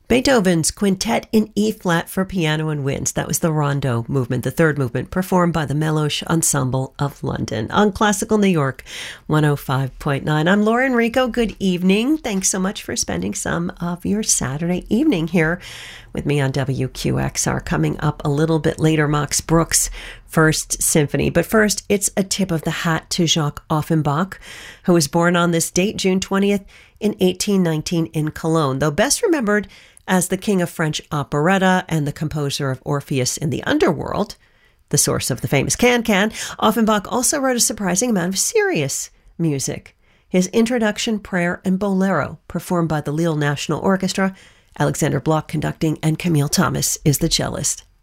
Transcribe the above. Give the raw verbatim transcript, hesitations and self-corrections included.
Beethoven's Quintet in E-flat for piano and winds. That was the Rondo movement, the third movement, performed by the Meloche Ensemble of London on Classical New York one oh five point nine. I'm Laura Enrico. Good evening. Thanks so much for spending some of your Saturday evening here with me on W Q X R. Coming up a little bit later, Max Bruch's First Symphony. But first, it's a tip of the hat to Jacques Offenbach, who was born on this date, June twentieth, in eighteen nineteen in Cologne. Though best remembered as the king of French operetta and the composer of Orpheus in the Underworld, the source of the famous Can-Can, Offenbach also wrote a surprising amount of serious music. His Introduction, Prayer, and Bolero, performed by the Lille National Orchestra, Alexander Bloch conducting, and Camille Thomas is the cellist.